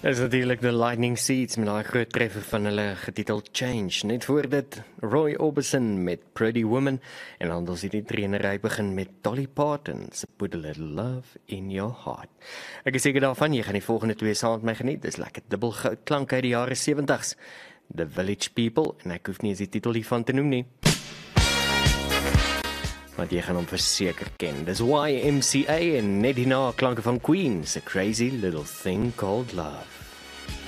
Is natuurlijk de Lightning Seeds met daai groot treffer van hulle getiteld Change. Net voor dit Roy Orbison met Pretty Woman en dan ons die trainery begin met Dolly Parton se Put a Little Love in Your Heart. Ek is seker daarvan jy gaan die volgende twee saam met my geniet. Dis lekker dubbel goud klank uit die jare 70s. The Village People en ek hoef nie eens die titel hiervan te noem nie. Want jy gaan hom verseker ken. Dis YMCA en net hierna klanke van Queen, A Crazy Little Thing Called Love.